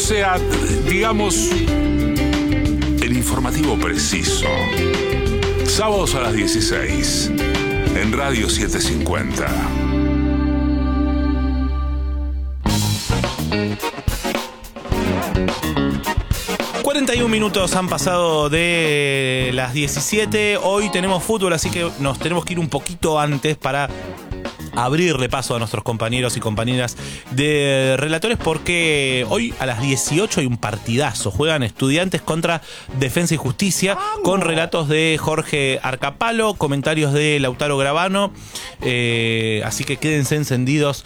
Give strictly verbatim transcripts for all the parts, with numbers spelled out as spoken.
sea, digamos, el informativo preciso. Sábados a las dieciséis, en Radio setecientos cincuenta. cuarenta y un minutos han pasado de las diecisiete. Hoy tenemos fútbol, así que nos tenemos que ir un poquito antes para abrirle paso a nuestros compañeros y compañeras de relatores, porque hoy a las dieciocho hay un partidazo. Juegan Estudiantes contra Defensa y Justicia. ¡Vamos! Con relatos de Jorge Arcapalo, comentarios de Lautaro Gravano. Eh, así que quédense encendidos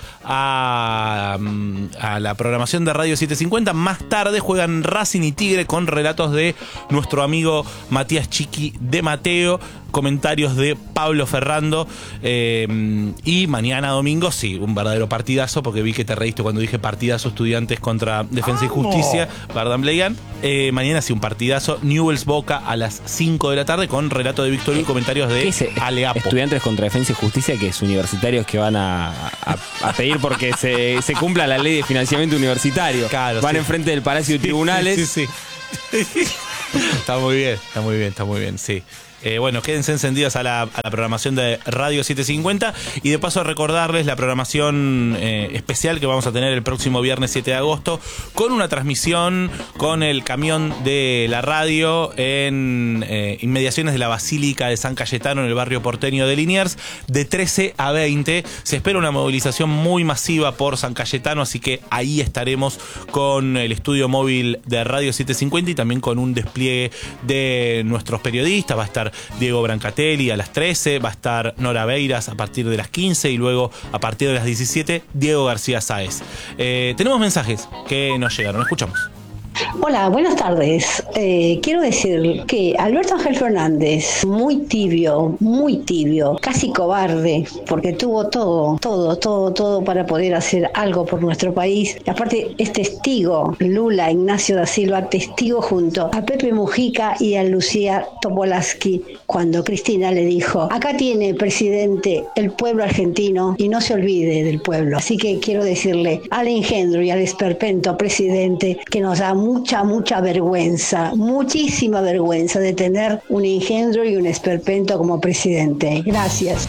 a, a la programación de Radio setecientos cincuenta. Más tarde juegan Racing y Tigre con relatos de nuestro amigo Matías Chiqui de Mateo, comentarios de Pablo Ferrando, eh, y mañana domingo sí, un verdadero partidazo, porque vi que te reíste cuando dije partidazo Estudiantes contra Defensa ¡Vamos! Y Justicia, Bardán Bleian. Eh, mañana sí, un partidazo, Newell's Boca a las cinco de la tarde con relato de Víctor y comentarios de es, Aleapo. Estudiantes contra Defensa y Justicia, que es universitarios que van a, a, a pedir porque se, se cumpla la ley de financiamiento universitario. Claro, van sí. enfrente del Palacio de Tribunales. Sí, sí, sí. Está muy bien, está muy bien, está muy bien, sí. Eh, bueno, quédense encendidas a la, a la programación de Radio setecientos cincuenta, y de paso recordarles la programación eh, especial que vamos a tener el próximo viernes siete de agosto, con una transmisión con el camión de la radio en eh, inmediaciones de la Basílica de San Cayetano, en el barrio porteño de Liniers, de trece a veinte. Se espera una movilización muy masiva por San Cayetano, así que ahí estaremos con el estudio móvil de Radio setecientos cincuenta y también con un despliegue de nuestros periodistas. Va a estar Diego Brancatelli a las trece, va a estar Nora Beiras a partir de las quince y luego a partir de las diecisiete Diego García Sáez. Eh, tenemos mensajes que nos llegaron, escuchamos. Hola, buenas tardes. Eh, quiero decir que Alberto Ángel Fernández, muy tibio, muy tibio, casi cobarde, porque tuvo todo, todo, todo, todo para poder hacer algo por nuestro país. Y aparte es testigo, Lula Ignacio da Silva, testigo junto a Pepe Mujica y a Lucía Topolansky, cuando Cristina le dijo: acá tiene, presidente, el pueblo argentino y no se olvide del pueblo. Así que quiero decirle al engendro y al esperpento presidente que nos da mucha, mucha vergüenza, muchísima vergüenza de tener un engendro y un esperpento como presidente. Gracias.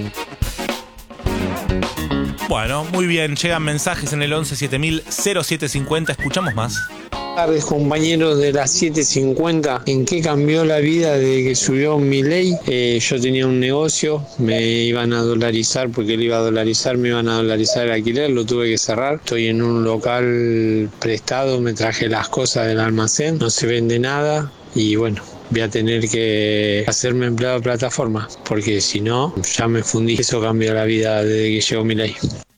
Bueno, muy bien, llegan mensajes en el once siete mil cero siete cincuenta, escuchamos más. Buenas tardes, compañeros de las siete cincuenta. ¿En qué cambió la vida desde que subió Milei? Eh, yo tenía un negocio, me iban a dolarizar, porque él iba a dolarizar, me iban a dolarizar el alquiler, lo tuve que cerrar. Estoy en un local prestado, me traje las cosas del almacén, no se vende nada y bueno, voy a tener que hacerme empleado de plataforma, porque si no, ya me fundí. Eso cambió la vida desde que llegó Milei.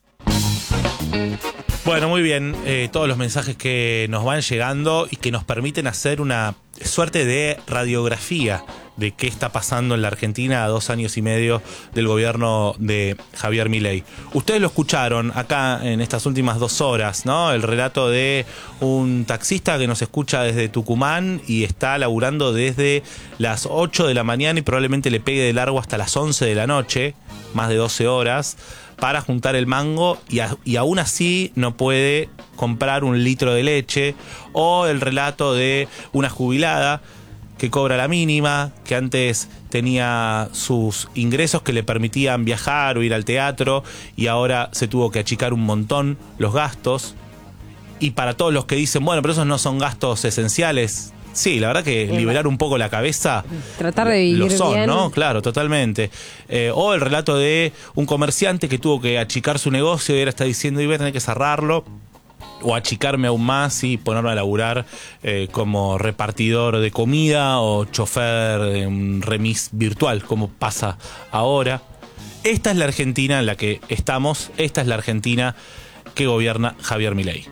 Bueno, muy bien, eh, todos los mensajes que nos van llegando y que nos permiten hacer una suerte de radiografía de qué está pasando en la Argentina a dos años y medio del gobierno de Javier Milei. Ustedes lo escucharon acá en estas últimas dos horas, ¿no? El relato de un taxista que nos escucha desde Tucumán y está laburando desde las ocho de la mañana y probablemente le pegue de largo hasta las once de la noche, más de doce horas, para juntar el mango y, a, y aún así no puede comprar un litro de leche. O el relato de una jubilada que cobra la mínima, que antes tenía sus ingresos que le permitían viajar o ir al teatro y ahora se tuvo que achicar un montón los gastos. Y para todos los que dicen, bueno, pero esos no son gastos esenciales, sí, la verdad que liberar un poco la cabeza, tratar de vivir lo son, bien, ¿no? Claro, totalmente. Eh, o el relato de un comerciante que tuvo que achicar su negocio y ahora está diciendo, y voy a tener que cerrarlo, o achicarme aún más y ponerme a laburar eh, como repartidor de comida o chofer de un remis virtual, como pasa ahora. Esta es la Argentina en la que estamos, esta es la Argentina que gobierna Javier Milei.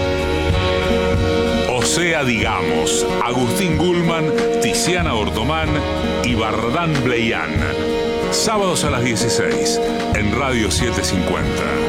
O sea, digamos, Agustín Gulman, Tiziana Ortomán y Bardán Bleian. Sábados a las dieciséis, en Radio setecientos cincuenta.